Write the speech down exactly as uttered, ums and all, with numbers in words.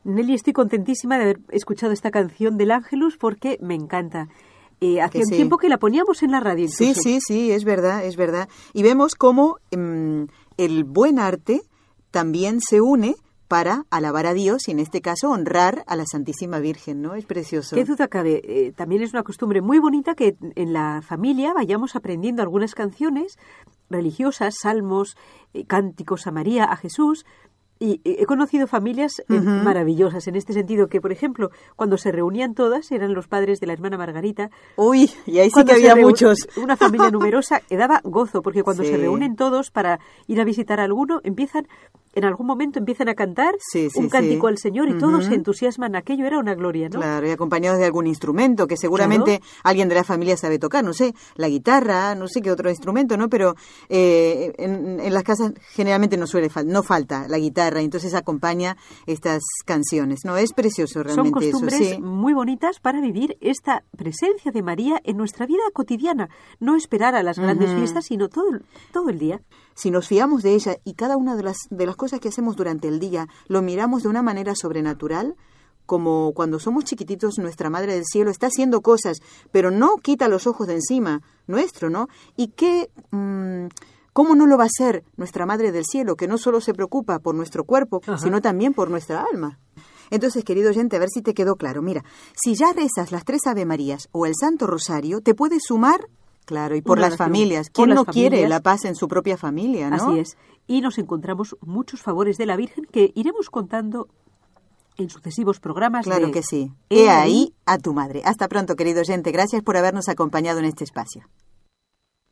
Nelly, estoy contentísima de haber escuchado esta canción del Ángelus porque me encanta. Eh, hace un sí. tiempo que la poníamos en la radio incluso. Sí, sí, sí, es verdad, es verdad. Y vemos cómo um, el buen arte también se une para alabar a Dios y en este caso honrar a la Santísima Virgen, ¿no? Es precioso. Qué duda cabe. Eh, también es una costumbre muy bonita que en la familia vayamos aprendiendo algunas canciones religiosas, salmos, eh, cánticos a María, a Jesús. Y he conocido familias eh, uh-huh. maravillosas en este sentido, que por ejemplo, cuando se reunían todas, eran los padres de la hermana Margarita. Uy, y ahí sí que había muchos. Una familia numerosa que daba gozo, porque cuando sí. se reúnen todos para ir a visitar a alguno, empiezan, en algún momento empiezan a cantar sí, sí, un cántico sí. al Señor y uh-huh. todos se entusiasman. Aquello era una gloria, ¿no? Claro, y acompañados de algún instrumento que seguramente claro. alguien de la familia sabe tocar, no sé, la guitarra, no sé qué otro instrumento, ¿no? Pero eh, en, en las casas generalmente no suele fal- no falta la guitarra. Entonces acompaña estas canciones, ¿no? Es precioso realmente eso. Son costumbres sí. muy bonitas para vivir esta presencia de María en nuestra vida cotidiana. No esperar a las grandes uh-huh. fiestas, sino todo, todo el día. Si nos fiamos de ella y cada una de las, de las cosas que hacemos durante el día lo miramos de una manera sobrenatural, como cuando somos chiquititos, nuestra Madre del Cielo está haciendo cosas, pero no quita los ojos de encima nuestro, ¿no? Y qué... Mmm, ¿Cómo no lo va a hacer nuestra Madre del Cielo, que no solo se preocupa por nuestro cuerpo, Ajá. sino también por nuestra alma? Entonces, querido oyente, a ver si te quedó claro. Mira, si ya rezas las tres Ave Marías o el Santo Rosario, te puedes sumar, claro, y por Una las oración. familias. ¿Quién no familias? quiere la paz en su propia familia, no? Así es. Y nos encontramos muchos favores de la Virgen que iremos contando en sucesivos programas. Claro de que sí. He ahí a tu madre. Hasta pronto, querido oyente. Gracias por habernos acompañado en este espacio.